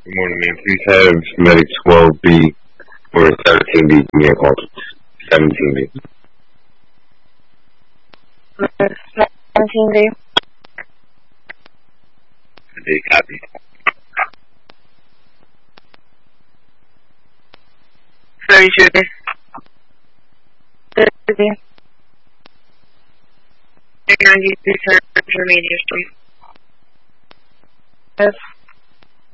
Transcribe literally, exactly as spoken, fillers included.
Good morning, ma'am. Please have medic twelve B or seventeen B. Give me a call. seventeen B. seventeen B. They copy. thirty-two B. thirty-two B. ninety-two, Media Street. Yes.